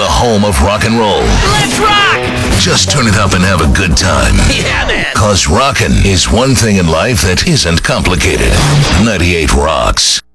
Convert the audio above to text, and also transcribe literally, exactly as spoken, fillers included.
the home of rock and roll. Let's rock! Just turn it up and have a good time. Yeah, man. Cause rockin' is one thing in life that isn't complicated. ninety-eight Rocks.